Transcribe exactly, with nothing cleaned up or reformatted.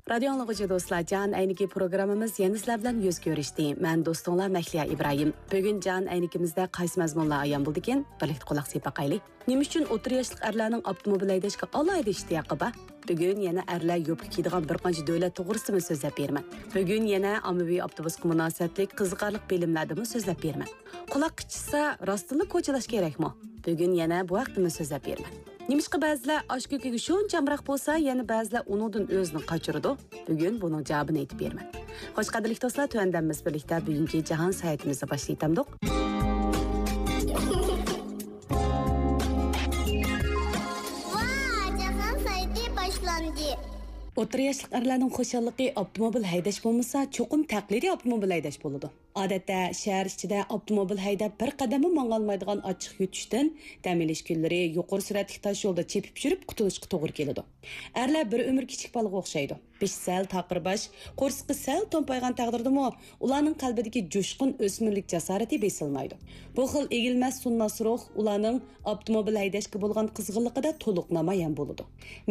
Radio anlıqıcı dostlar, Can Əyniki programımız yeni sizlər bilan yüz görüşdi. Mən dostunlar Məhliya İbrahim. Bugün Can Əynikimizdə qaysı məzmunlar ayan buldu ekan? Birlikdə qulaq asıb baxaylik. Nima uchun o'ttir yoshlik erlarning avtomobil haydashga alohida ishtiyaqi bor? Bugun yana erlar yo'p kiydigan bir qancha davlat to'g'risida so'zlab beraman. Bugun yana ommaviy avtobusga munosabatli qiziqarli bilimlarni so'zlab beraman. Quloq qichisa rostini ko'chalash kerakmi? Bugun yana bu vaqtni so'zlab beraman. Nimishqa ba'zilar oshko'kiga shuncha amroq bo'lsa, yana ba'zilar uningdan o'zini qochirdi. Bugun buning javobini aytib beraman. Xo'sh, qadrli do'stlar, tuandamiz birlikda bugungi jahon saytimizni boshlaytamdik. O'ttir yoshlik erlarning xo'shalligi avtomobil haydash bo'lmasa, cho'qim taqlidiy avtomobil haydash bo'ladi. Odatda shahar ichida avtomobil haydab bir qadam mang'olmaydigan ochiq yutishdan dam olish kunlari yuqori sur'atli tosh yo'lda chepib yurib qutulishga to'g'ri keladi. Erlar bir umr kichik bolaga o'xshaydi. Besh sal taqirbash, qo'rsqi sal to'mpaygan taqdirdimi, ularning qalbidagi jo'shqin o'smirlik jasorati besilmaydi. Bu xil egilmas sunmas ruh ularning avtomobil haydashga bo'lgan qizg'inligida to'liq namoyon bo'ladi.